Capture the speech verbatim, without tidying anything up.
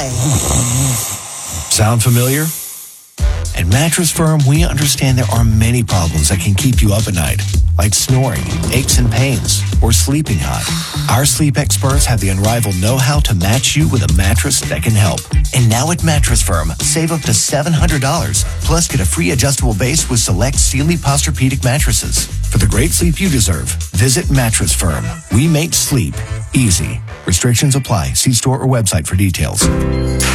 boy. Sound familiar? At Mattress Firm, we understand there are many problems that can keep you up at night, like snoring, aches and pains, or sleeping hot. Our sleep experts have the unrivaled know-how to match you with a mattress that can help. And now at Mattress Firm, save up to seven hundred dollars, plus get a free adjustable base with select Sealy Posturepedic mattresses. For the great sleep you deserve, visit Mattress Firm. We make sleep easy. Restrictions apply. See store or website for details.